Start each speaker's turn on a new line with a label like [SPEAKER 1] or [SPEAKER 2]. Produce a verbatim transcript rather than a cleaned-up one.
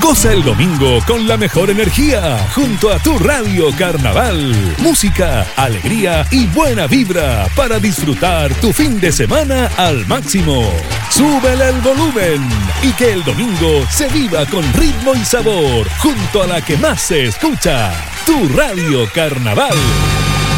[SPEAKER 1] Goza el domingo con la mejor energía junto a tu Radio Carnaval. Música, alegría y buena vibra para disfrutar tu fin de semana al máximo. Súbele el volumen y que el domingo se viva con ritmo y sabor junto a la que más se escucha, tu Radio Carnaval.